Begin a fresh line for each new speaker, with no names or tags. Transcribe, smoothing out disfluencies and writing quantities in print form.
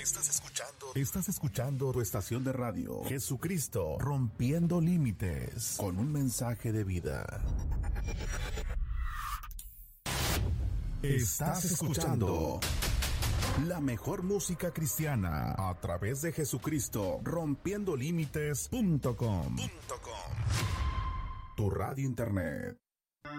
Estás escuchando tu estación de radio, Jesucristo Rompiendo Límites, con un mensaje de vida. Estás escuchando la mejor música cristiana a través de Jesucristo Rompiendo Límites.com. Tu radio internet.